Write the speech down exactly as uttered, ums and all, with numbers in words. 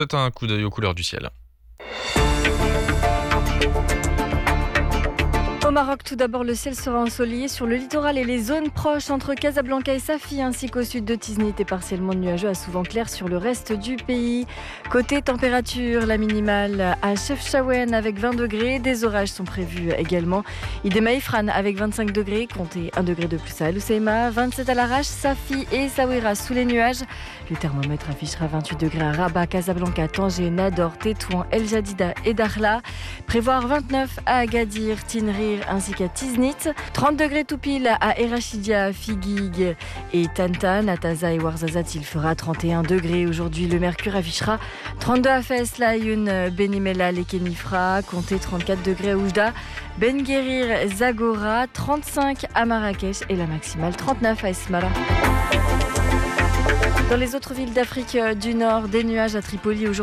Faites un coup d'œil aux couleurs du ciel. Au Maroc, tout d'abord, le ciel sera ensoleillé sur le littoral et les zones proches entre Casablanca et Safi, ainsi qu'au sud de Tiznit et partiellement nuageux à souvent clair sur le reste du pays. Côté température, la minimale à Chefchaouen avec vingt degrés. Des orages sont prévus également. Idema Ifrane avec vingt-cinq degrés, comptez un degré de plus à El Hoceima, vingt-sept à Larache, Safi et Essaouira sous les nuages. Le thermomètre affichera vingt-huit degrés à Rabat, Casablanca, Tanger, Nador, Tétouan, El Jadida et Dakhla. Prévoir vingt-neuf à Agadir, Tinrir ainsi qu'à Tiznit. trente degrés tout pile à Erachidia, Figuig et Tantan. À Taza et Ouarzazate, il fera trente et un degrés. Aujourd'hui, le mercure affichera trente-deux à Fès, Layoun, Benimella, et Kenifra. Comptez trente-quatre degrés à Oujda, Ben Guerir, Zagora. trente-cinq à Marrakech et la maximale trente-neuf à Esmara. Dans les autres villes d'Afrique du Nord, des nuages à Tripoli aujourd'hui.